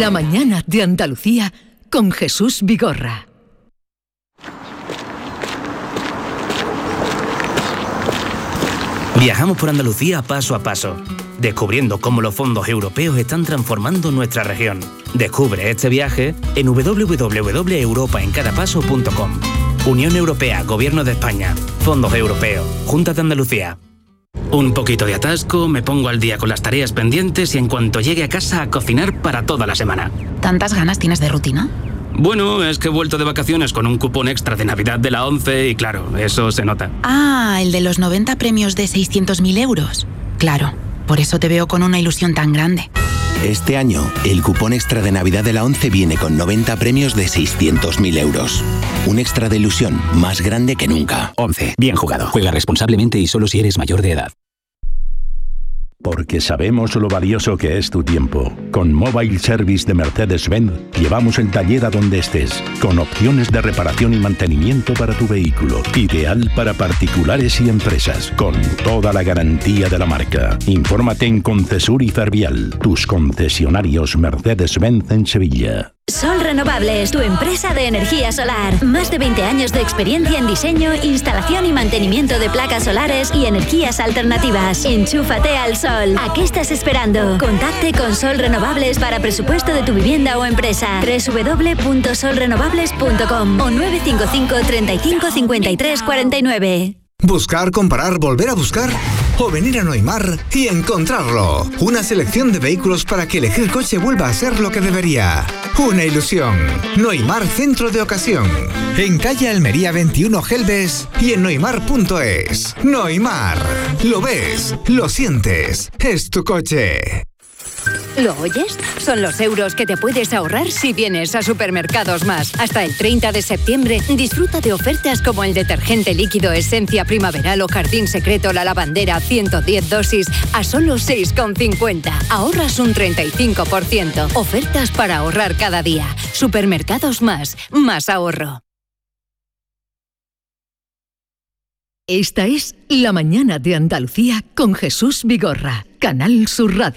La mañana de Andalucía con Jesús Vigorra. Viajamos por Andalucía paso a paso, descubriendo cómo los fondos europeos están transformando nuestra región. Descubre este viaje en www.europaencadapaso.com. Unión Europea, Gobierno de España, Fondos Europeos, Junta de Andalucía. Un poquito de atasco, me pongo al día con las tareas pendientes y en cuanto llegue a casa a cocinar para toda la semana. ¿Tantas ganas tienes de rutina? Bueno, es que he vuelto de vacaciones con un cupón extra de Navidad de la ONCE y claro, eso se nota. Ah, el de los 90 premios de 600.000 euros. Claro, por eso te veo con una ilusión tan grande. Este año, el cupón extra de Navidad de la ONCE viene con 90 premios de 600.000 euros. Un extra de ilusión más grande que nunca. ONCE. Bien jugado. Juega responsablemente y solo si eres mayor de edad. Porque sabemos lo valioso que es tu tiempo. Con Mobile Service de Mercedes-Benz llevamos el taller a donde estés, con opciones de reparación y mantenimiento para tu vehículo. Ideal para particulares y empresas, con toda la garantía de la marca. Infórmate en Concesur y Fervial, tus concesionarios Mercedes-Benz en Sevilla. Sol Renovables, tu empresa de energía solar. Más de 20 años de experiencia en diseño, instalación y mantenimiento de placas solares y energías alternativas. Enchúfate al sol. ¿A qué estás esperando? Contacte con Sol Renovables para presupuesto de tu vivienda o empresa. www.solrenovables.com o 955 35 53 49. Buscar, comparar, volver a buscar o venir a Noimar y encontrarlo. Una selección de vehículos para que elegir coche vuelva a ser lo que debería. Una ilusión. Noimar Centro de Ocasión. En calle Almería 21 Gelbes y en noimar.es. Noimar. Lo ves, lo sientes. Es tu coche. ¿Lo oyes? Son los euros que te puedes ahorrar si vienes a Supermercados Más. Hasta el 30 de septiembre, disfruta de ofertas como el detergente líquido Esencia Primaveral o Jardín Secreto La Lavandera 110 dosis a solo 6,50. Ahorras un 35%. Ofertas para ahorrar cada día. Supermercados Más. Más ahorro. Esta es La mañana de Andalucía con Jesús Vigorra, Canal Sur Radio.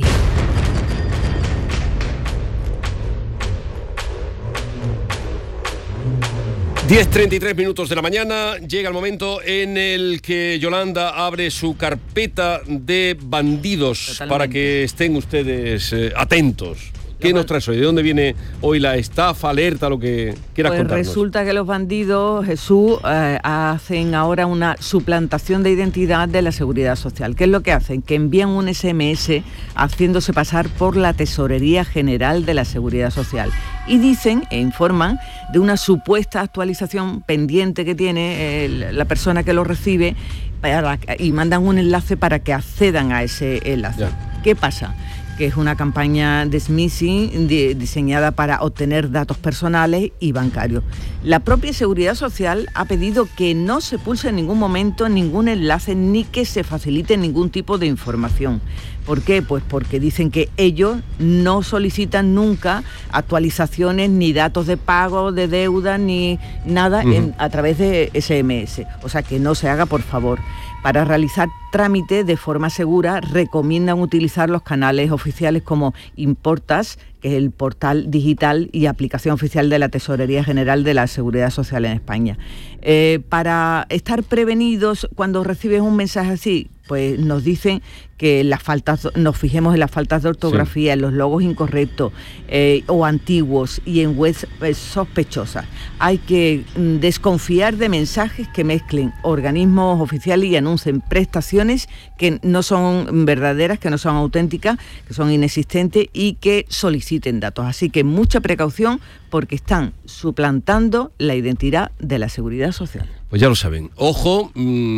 10:33 minutos de la mañana, llega el momento en el que Yolanda abre su carpeta de bandidos. Totalmente. Para que estén ustedes atentos. ¿Qué nos traes hoy? ¿De dónde viene hoy la estafa, alerta, lo que quieras contarnos? Pues resulta que los bandidos, Jesús, hacen ahora una suplantación de identidad de la Seguridad Social. ¿Qué es lo que hacen? Que envían un SMS haciéndose pasar por la Tesorería General de la Seguridad Social. Y dicen e informan de una supuesta actualización pendiente que tiene la persona que lo recibe y mandan un enlace para que accedan a ese enlace. Ya. ¿Qué pasa? Que es una campaña de smishing diseñada para obtener datos personales y bancarios. La propia Seguridad Social ha pedido que no se pulse en ningún momento ningún enlace ni que se facilite ningún tipo de información. ¿Por qué? Pues porque dicen que ellos no solicitan nunca actualizaciones ni datos de pago, de deuda, ni nada a través de SMS. O sea, que no se haga, por favor. Para realizar trámites de forma segura, recomiendan utilizar los canales oficiales como Importas, que es el portal digital y aplicación oficial de la Tesorería General de la Seguridad Social en España. Para estar prevenidos cuando recibes un mensaje así, pues nos dicen que nos fijemos en las faltas de ortografía, en los logos incorrectos o antiguos y en webs sospechosas. Hay que desconfiar de mensajes que mezclen organismos oficiales y anuncien prestaciones que no son verdaderas, que no son auténticas, que son inexistentes y que soliciten datos. Así que mucha precaución porque están suplantando la identidad de la Seguridad Social. Pues ya lo saben. Ojo,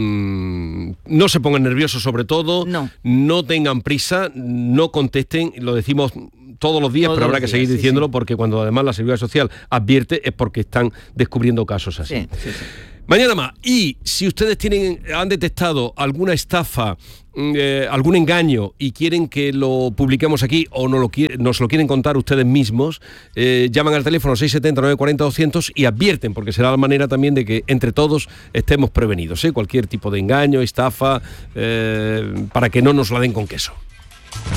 no se pongan nerviosos sobre todo, no tengan prisa, no contesten, lo decimos todos los días, pero habrá que seguir diciéndolo porque cuando además la Seguridad Social advierte es porque están descubriendo casos así. Sí. Mañana más. Y si ustedes han detectado alguna estafa, algún engaño y quieren que lo publiquemos aquí o nos lo quieren contar ustedes mismos, llaman al teléfono 670 940 200 y advierten, porque será la manera también de que entre todos estemos prevenidos, cualquier tipo de engaño, estafa, para que no nos la den con queso.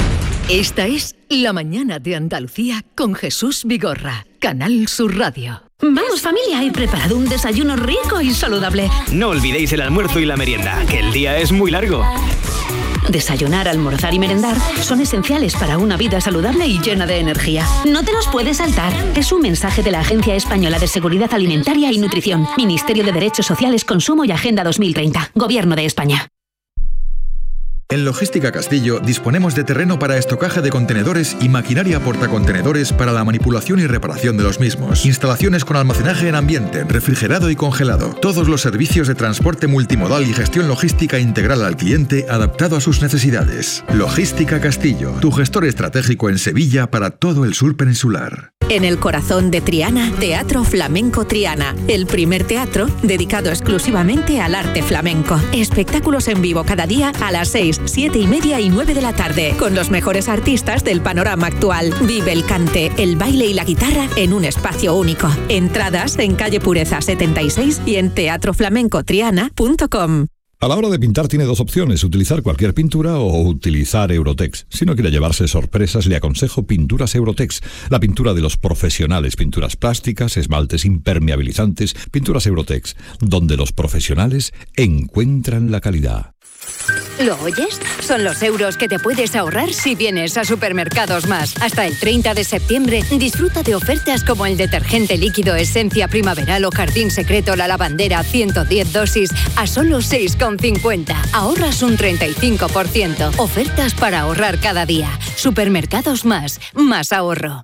Esta es La Mañana de Andalucía con Jesús Vigorra, Canal Sur Radio. Vamos familia, he preparado un desayuno rico y saludable. No olvidéis el almuerzo y la merienda, que el día es muy largo. Desayunar, almorzar y merendar son esenciales para una vida saludable y llena de energía. No te los puedes saltar. Es un mensaje de la Agencia Española de Seguridad Alimentaria y Nutrición, Ministerio de Derechos Sociales, Consumo y Agenda 2030, Gobierno de España. En Logística Castillo disponemos de terreno para estocaje de contenedores y maquinaria portacontenedores para la manipulación y reparación de los mismos. Instalaciones con almacenaje en ambiente, refrigerado y congelado. Todos los servicios de transporte multimodal y gestión logística integral al cliente adaptado a sus necesidades. Logística Castillo, tu gestor estratégico en Sevilla para todo el sur peninsular. En el corazón de Triana, Teatro Flamenco Triana, el primer teatro dedicado exclusivamente al arte flamenco. Espectáculos en vivo cada día a las 6, 7 y media y 9 de la tarde, con los mejores artistas del panorama actual. Vive el cante, el baile y la guitarra en un espacio único. Entradas en calle Pureza 76 y en teatroflamencotriana.com. A la hora de pintar tiene dos opciones, utilizar cualquier pintura o utilizar Eurotex. Si no quiere llevarse sorpresas, le aconsejo Pinturas Eurotex, la pintura de los profesionales, pinturas plásticas, esmaltes impermeabilizantes, Pinturas Eurotex, donde los profesionales encuentran la calidad. ¿Lo oyes? Son los euros que te puedes ahorrar si vienes a Supermercados Más. Hasta el 30 de septiembre, disfruta de ofertas como el detergente líquido Esencia Primaveral o Jardín Secreto La Lavandera 110 dosis a solo 6,50. Ahorras un 35%. Ofertas para ahorrar cada día. Supermercados Más. Más ahorro.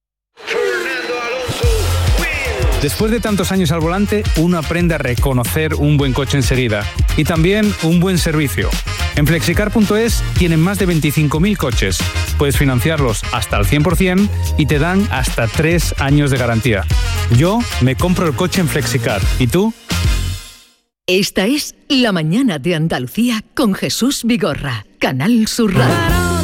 Después de tantos años al volante, uno aprende a reconocer un buen coche enseguida y también un buen servicio. En Flexicar.es tienen más de 25.000 coches. Puedes financiarlos hasta el 100% y te dan hasta 3 años de garantía. Yo me compro el coche en Flexicar. ¿Y tú? Esta es La Mañana de Andalucía con Jesús Vigorra, Canal Sur Radio.